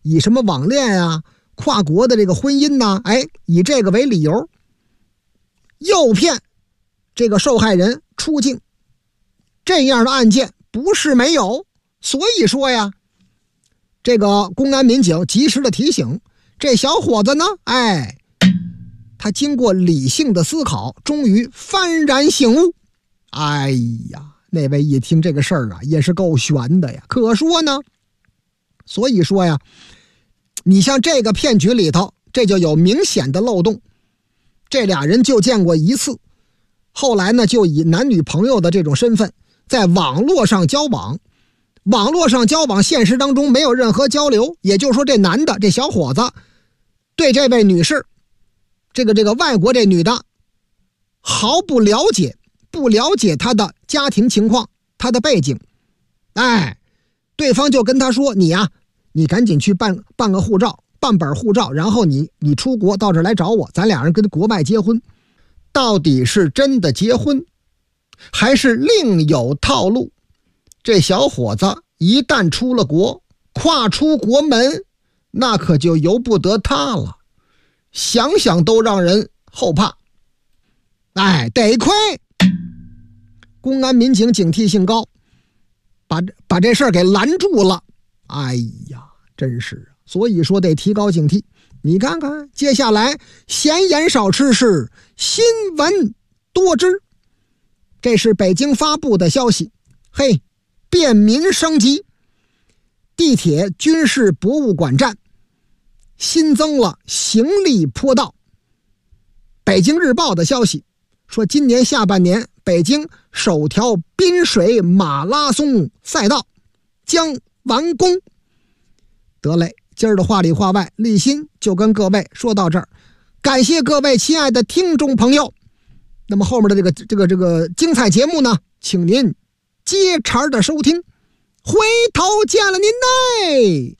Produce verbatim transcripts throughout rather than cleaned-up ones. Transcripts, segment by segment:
以什么网恋啊、跨国的这个婚姻呐、啊，哎，以这个为理由，诱骗这个受害人出境。这样的案件不是没有，所以说呀，这个公安民警及时的提醒这小伙子呢，哎，他经过理性的思考，终于幡然醒悟。哎呀，那位一听这个事儿啊，也是够悬的呀。可说呢，所以说呀，你像这个骗局里头，这就有明显的漏洞。这俩人就见过一次，后来呢，就以男女朋友的这种身份，在网络上交往。网络上交往，现实当中没有任何交流，也就是说，这男的这小伙子对这位女士，这个这个外国这女的毫不了解，不了解她的家庭情况，她的背景。哎，对方就跟他说：“你呀、啊，你赶紧去办办个护照，办本护照，然后你你出国到这儿来找我，咱俩人跟国外结婚。”到底是真的结婚，还是另有套路？这小伙子一旦出了国，跨出国门，那可就由不得他了，想想都让人后怕。哎，得亏公安民警警惕性高，把把这事儿给拦住了。哎呀，真是，所以说得提高警惕。你看看接下来，闲言少吃是新闻多知。这是北京发布的消息。嘿，便民升级，地铁军事博物馆站新增了行李坡道。北京日报的消息说，今年下半年北京首条滨水马拉松赛道将完工。得嘞，今儿的话里话外，立新就跟各位说到这儿，感谢各位亲爱的听众朋友。那么后面的这个这个这个精彩节目呢，请您接茬的收听，回头见了您嘞。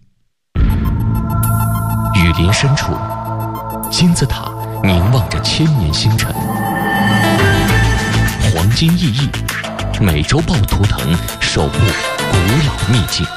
雨林深处，金字塔凝望着千年星辰，黄金熠熠，美洲豹图腾守护古老秘境。